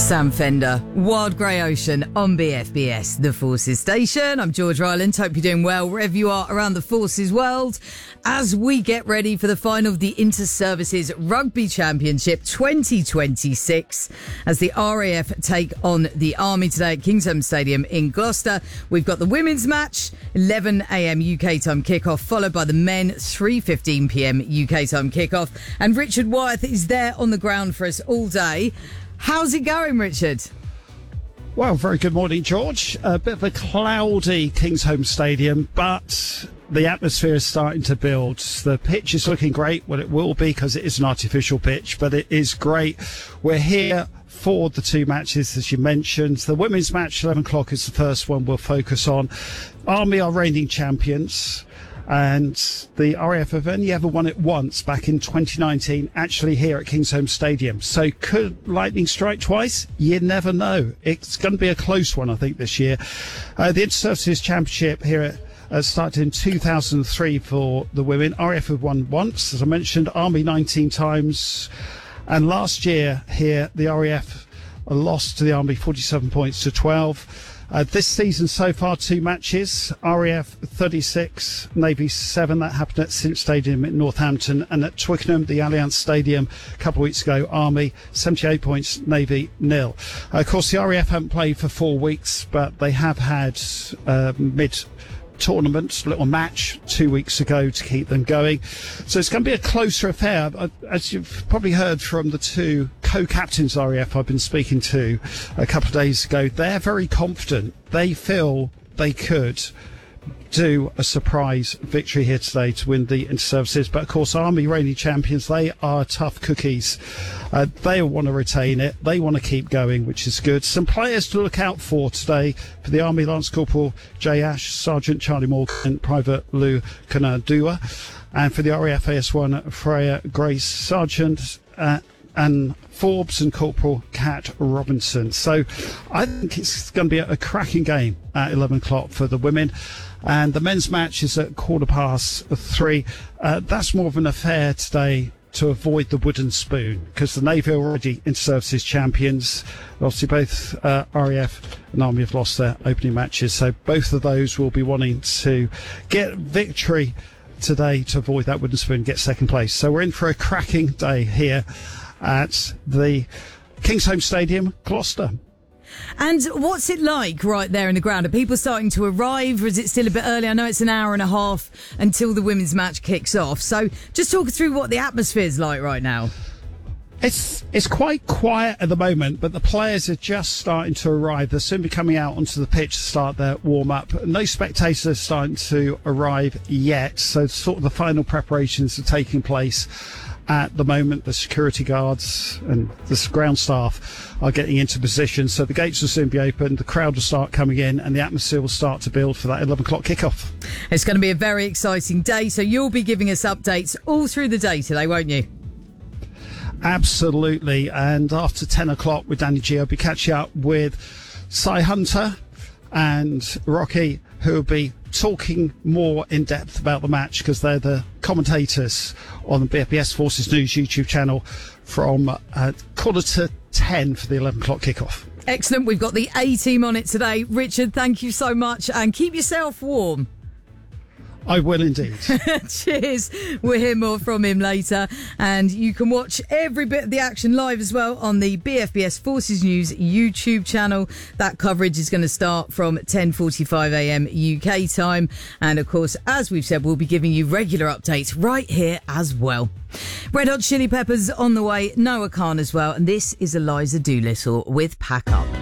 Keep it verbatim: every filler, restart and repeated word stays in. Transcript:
Sam Fender, Wild Grey Ocean on B F B S, the Forces Station. I'm George Ryland. Hope you're doing well wherever you are around the Forces world as we get ready for the final of the Inter-Services Rugby Championship twenty twenty-six as the R A F take on the Army today at Kingsholm Stadium in Gloucester. We've got the women's match, eleven a.m. U K time kickoff, followed by the men, three fifteen p.m. U K time kickoff. And Richard Wyeth is there on the ground for us all day. How's it going, Richard? Well, very good morning, George. A bit of a cloudy Kingsholm Stadium, but the atmosphere is starting to build. The pitch is looking great. Well, it will be because it is an artificial pitch, but it is great. We're here for the two matches, as you mentioned. The women's match, eleven o'clock, is the first one we'll focus on. Army are reigning champions, and the R A F have only ever won it once back in twenty nineteen, actually here at Kingsholm Stadium. So could lightning strike twice? You never know. It's going to be a close one, I think, this year. Uh, the Inter-Services Championship here uh, started in two thousand three for the women. R A F have won once, as I mentioned, Army nineteen times. And last year here, the R A F lost to the Army forty-seven points to twelve. Uh, this season so far, two matches. R A F thirty-six, Navy seven. That happened at Cinch Stadium in Northampton. And at Twickenham, the Allianz Stadium, a couple of weeks ago, Army seventy-eight points, Navy nil. Uh, of course, the R A F haven't played for four weeks, but they have had uh, mid tournament, little match two weeks ago to keep them going. So it's going to be a closer affair. As you've probably heard from the two co-captains R A F I've been speaking to a couple of days ago, they're very confident. They feel they could do a surprise victory here today to win the Inter-Services. But of course, Army reigning champions, they are tough cookies. Uh, they want to retain it. They want to keep going, which is good. Some players to look out for today for the Army: Lance Corporal Jay Ash, Sergeant Charlie Morgan, Private Lou Kanadua. And for the R A F A S one, Freya Grace, Sergeant uh, Anne Forbes and Corporal Kat Robinson. So I think it's going to be a, a cracking game at eleven o'clock for the women. And the men's match is at quarter past three. Uh, that's more of an affair today to avoid the wooden spoon, because the Navy are already Inter-Services champions. Obviously, both uh, R A F and Army have lost their opening matches, so both of those will be wanting to get victory today to avoid that wooden spoon and get second place. So we're in for a cracking day here at the Kingsholm Stadium, Gloucester. And what's it like right there in the ground? Are people starting to arrive, or is it still a bit early? I know it's an hour and a half until the women's match kicks off. So just talk us through what the atmosphere's like right now. It's it's quite quiet at the moment, but the players are just starting to arrive. They'll soon be coming out onto the pitch to start their warm-up. No spectators are starting to arrive yet, so sort of the final preparations are taking place. At the moment, the security guards and the ground staff are getting into position, so the gates will soon be open, the crowd will start coming in, and the atmosphere will start to build for that eleven o'clock kickoff. It's going to be a very exciting day, so you'll be giving us updates all through the day today, won't you? Absolutely, and after ten o'clock with Danny G, I'll be catching up with Cy Hunter and Rocky, who will be talking more in depth about the match, because they're the commentators on the B F B S Forces News YouTube channel from uh, quarter to ten for the eleven o'clock kickoff. Excellent. We've got the A team on it today. Richard, thank you so much, and keep yourself warm. I will indeed. Cheers. We'll hear more from him later. And you can watch every bit of the action live as well on the B F B S Forces News YouTube channel. That coverage is going to start from ten forty-five a.m. U K time. And of course, as we've said, we'll be giving you regular updates right here as well. Red Hot Chili Peppers on the way, Noah Khan as well. And this is Eliza Doolittle with Pack Up.